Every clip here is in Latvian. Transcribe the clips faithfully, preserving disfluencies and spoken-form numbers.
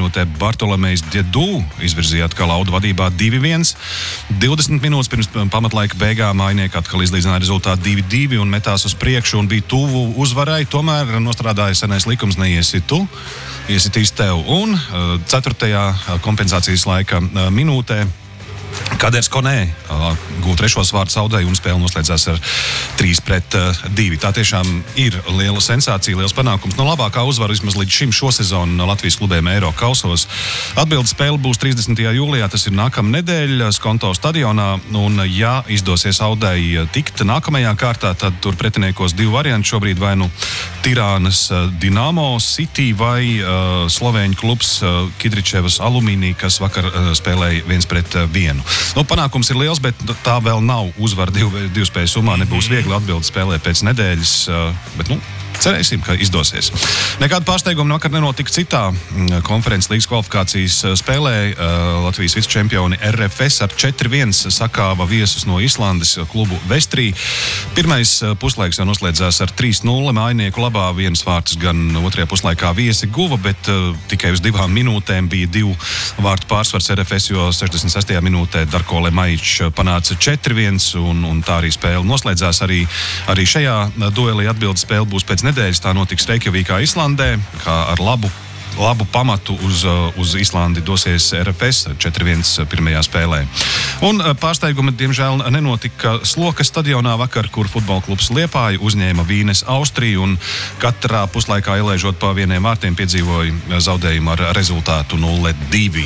minūtē Bartolomejs Diedu izvirzīja atkal Audu vadībā divi viens. divdesmit minūtes pirms pamatlaika beigām Ainieki atkal izlīdzināja rezultātu divi divi un metās uz priekšu un bija tuvu uzvarai. Tomēr nostrādāja senais likums neiesi tu, iesitīs tev. Un ceturtajā kompensācijas laika minūtē Kaders Konē gūta trešos vārdus Audai un spēle noslēdzās ar trīs pret divi. Tā tiešām ir liela sensācija, liels panākums. No labākā uzvara vismaz līdz šim šosezonu no Latvijas klubiem Eiro kausos. Atbildes spēle būs trīsdesmitajā jūlijā, tas ir nākamā nedēļa Skonto stadionā. Un ja izdosies Audai tikt nākamajā kārtā, tad tur pretiniekos divi varianti. Šobrīd vai nu Tirānas Dinamo City vai uh, slovēņu klubs uh, Kidričevas Alumīnija, kas vakar uh, spēlēja viens pret uh, vienu. Nu, panākums ir liels, bet tā vēl nav uzvara divu, divu spēju summā. Nebūs viegli atbildes spēlē pēc nedēļas, bet, nu, cerēsim, ka izdosies. Nekāda pārsteiguma vakar nenotika citā konferences līgas kvalifikācijas spēlē. Latvijas vicečempioni R F S ar četri viens sakāva viesus no Islandes klubu Vestrī. Pirmais puslaiks jau noslēdzās ar trīs nulle. Ainieku labā vienas vārtus gan otrajā puslaikā viesi guva, bet uh, tikai uz divām minūtēm bija divu vārtu pārsvars R F S, jo sešdesmit sestajā minūtē Darko Lemaičs panāca četri viens un, un tā arī spēle noslēdzās. Arī, arī šajā duelī atbildes spēle būs pēc nedēļas. Tā notiks Reikjavīkā, Islandē, kā ar labu Labu pamatu uz, uz Islandi dosies R F S četri viens pirmajā spēlē. Un pārsteigumi, diemžēl, nenotika Slokas stadionā vakar, kur futbola klubs Liepāja uzņēma Vīnes Austriju un katrā puslaikā ielaižot pa vieniem vārtiem piedzīvoja zaudējumu ar rezultātu nulle divi.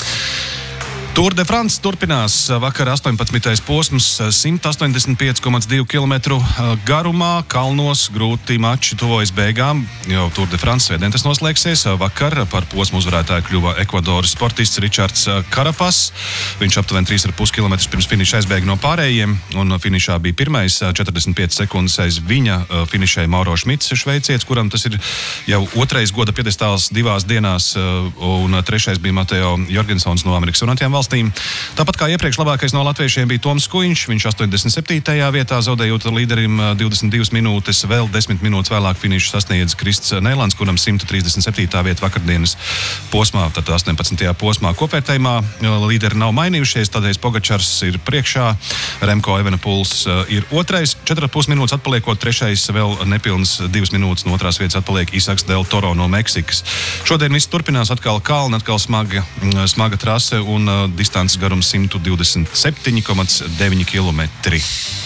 Tour de France turpinās. Vakar astoņpadsmitais posms simt astoņdesmit pieci komats divi kilometru garumā. Kalnos grūti mači tuvojas beigām, jo Tour de France svētdien tas noslēgsies. Vakar par posmu uzvarētāju kļuva Ekvadoras sportists Ričards Karapas. Viņš aptuveni trīs komats pieci kilometrus pirms finiša aizbēga no pārējiem, un finišā bija pirmais. četrdesmit piecas sekundes aiz viņa finišēja Mauro Šmits, šveicietis, kuram tas ir jau otrais goda piedestāls divās dienās, un trešais bija Mateo Jorgensons no Amerikas Savienotajām valstīm. Tāpat kā iepriekš labākais no latviešiem bija Toms Kuiņš, viņš astoņdesmit septītajā vietā zaudējot līderim divdesmit divas minūtes, vēl desmit minūtes vēlāk finišu sasniedz Krists Neilands, kuram simt trīsdesmit septītā vieta vakardienas posmā, tad astoņpadsmitajā posmā. Kopvērtējumā līderi nav mainījušies, tādēļ Pogačars ir priekšā, Remko Evenepols ir otrais, četras pus minūtes atpaliekot, trešais vēl nepilnas divas minūtes no otrās vietas atpaliek Isaks Del Toro no Meksikas. Šodien viss turpinās, atkal kalni, atkal smaga, smaga trase un distances garums simt divdesmit septiņi komats deviņi kilometri.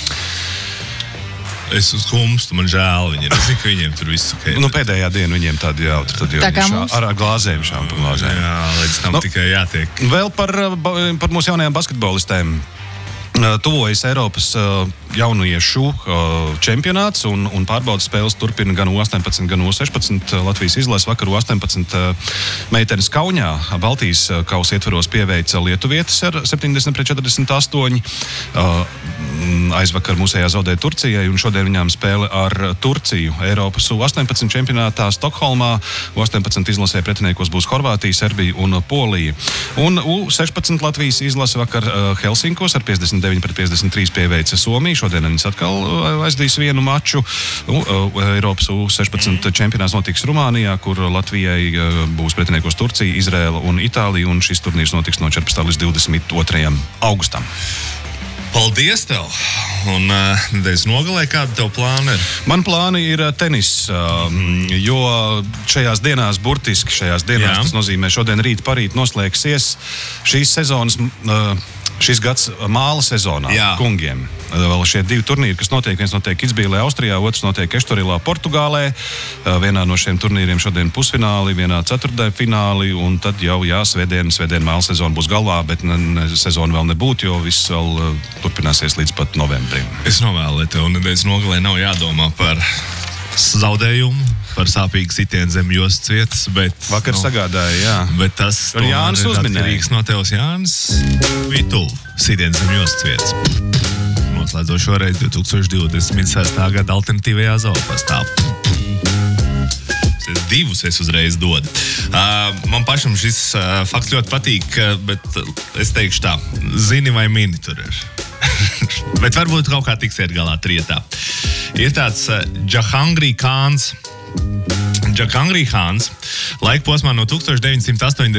Es uz humstu, man žēl viņiem. Es zinu, ka viņiem tur viss ok. Nu, pēdējā diena viņiem tādi jautri. Tad jau Tā kā šā, mums? ar glāzēm šām pa glāzēm. Jā, līdz tam Nu, tikai jātiek. Vēl par, par mūsu jaunajām basketbolistēm. Tuvojas Eiropas jauniešu čempionāts un, un pārbaudas spēles turpina gan U astoņpadsmit, gan U sešpadsmit Latvijas izlases. Vakar U astoņpadsmit meitenes Kaunijā Baltijas kausa ietvaros pieveica lietuvietes ar septiņdesmit pret četrdesmit astoņi. Aizvakar mūsējā zaudēja Turcijai un šodien viņām spēle ar Turciju. Eiropas U astoņpadsmit čempionātā Stokholmā U astoņpadsmit izlasē pretiniekos būs Horvātija, Serbija un Polija. Un U sešpadsmit Latvijas izlase vakar Helsinkos ar piecdesmit deviņi pret piecdesmit trīs pieveica Somiju. Šodien viņas atkal aizdīs vienu maču. Eiropas U sešpadsmit čempionāts notiks Rumānijā, kur Latvijai būs pretiniekos Turcija, Izraela un Itālija, un šis turnīrs notiks no četrpadsmitā līdz divdesmit otrajam augustam. Paldies tev! Un uh, nedēļas nogalē, kāda tev plāna ir? Man plāni ir tenis, uh, jo šajās dienās, burtiski šajās dienās, Jā. Tas nozīmē šodien rīt parīt noslēgsies šīs sezonas, uh, šis gads māla sezonā Jā. Kungiem. Vēl šie divi turnīri, kas notiek, viens notiek Kitzbīhelē, Austrijā, otrs notiek Eštorilā, Portugālē. Vienā no šiem turnīriem šodien pusfināli, vienā ceturtdaļa fināli, un tad jau, jā, svētdien, svētdien māla sezona būs galvā, bet ne, ne, sezona vēl nebūtu, jo viss vēl uh, turpināsies līdz pat novembrim. Es novēlu, lai tev nedēļas nogalē nav jādomā par zaudējumu, par sāpīgu sitienu zem jostas vietas, bet... Vakar nu, sagādāja, jā. Bet tas Un Jānis ir uzminēja. atkarīgs no tevs, Jānis. Bija tuvu sitienu zem jostas vietas. Noslēdzot šoreiz divi tūkstoši divdesmit sestā gada alternatīvajā zoopastā. Divus es uzreiz dodu. Uh, man pašam šis uh, fakts ļoti patīk, uh, bet uh, es teikšu tā, zini vai mini tur ir. Bet varbūt kaut kā tiksiet galā trietā. Ir tāds uh, Džahangri Khāns. Džahangri Khāns laika posmā no tūkstoš deviņsimt astoņdesmit